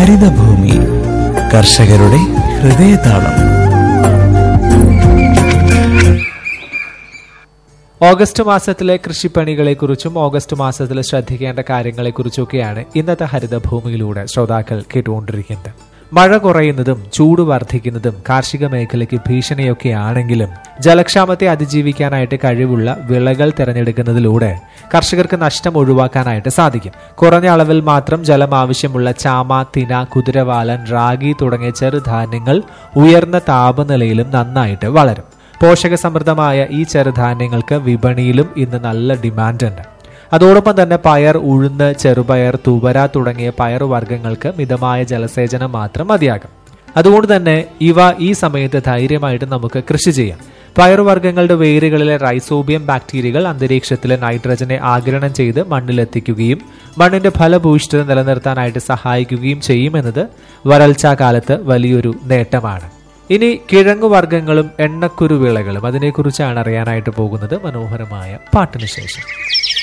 ഹരിതഭൂമി കർഷകരുടെ ഹൃദയതാളം. ഓഗസ്റ്റ് മാസത്തിലെ കൃഷിപ്പണികളെക്കുറിച്ചും ഓഗസ്റ്റ് മാസത്തിൽ ശ്രദ്ധിക്കേണ്ട കാര്യങ്ങളെക്കുറിച്ചൊക്കെയാണ് ഇന്നത്തെ ഹരിതഭൂമിയിലൂടെ ശ്രോതാക്കൾ കേട്ടുകൊണ്ടിരിക്കുന്നത്. മഴ കുറയുന്നതും ചൂട് വർദ്ധിക്കുന്നതും കാർഷിക മേഖലയ്ക്ക് ഭീഷണിയൊക്കെയാണെങ്കിലും ജലക്ഷാമത്തെ അതിജീവിക്കാനായിട്ട് കഴിവുള്ള വിളകൾ തിരഞ്ഞെടുക്കുന്നതിലൂടെ കർഷകർക്ക് നഷ്ടം ഒഴിവാക്കാനായിട്ട് സാധിക്കും. കുറഞ്ഞ അളവിൽ മാത്രം ജലം ആവശ്യമുള്ള ചാമ, തിന, കുതിരവാലൻ, റാഗി തുടങ്ങിയ ചെറുധാന്യങ്ങൾ ഉയർന്ന താപനിലയിലും നന്നായിട്ട് വളരും. പോഷക സമൃദ്ധമായ ഈ ചെറുധാന്യങ്ങൾക്ക് വിപണിയിലും ഇന്ന് നല്ല ഡിമാൻഡ് ഉണ്ട്. അതോടൊപ്പം തന്നെ പയർ, ഉഴുന്ന്, ചെറുപയർ, തുവര തുടങ്ങിയ പയറുവർഗ്ഗങ്ങൾക്ക് മിതമായ ജലസേചനം മാത്രം മതിയാകും. അതുകൊണ്ട് തന്നെ ഇവ ഈ സമയത്ത് ധൈര്യമായിട്ട് നമുക്ക് കൃഷി ചെയ്യാം. പയറുവർഗ്ഗങ്ങളുടെ വേരുകളിലെ റൈസോബിയം ബാക്ടീരിയകൾ അന്തരീക്ഷത്തിലെ നൈട്രജനെ ആഗിരണം ചെയ്ത് മണ്ണിലെത്തിക്കുകയും മണ്ണിന്റെ ഫലഭൂയിഷ്ഠത നിലനിർത്താനായിട്ട് സഹായിക്കുകയും ചെയ്യുമെന്നത് വരൾച്ചാ കാലത്ത് വലിയൊരു നേട്ടമാണ്. ഇനി കിഴങ്ങുവർഗ്ഗങ്ങളും എണ്ണക്കുരുവിളകളും അതിനെക്കുറിച്ചാണ് അറിയാനായിട്ട് പോകുന്നത് മനോഹരമായ പാട്ടിന് ശേഷം.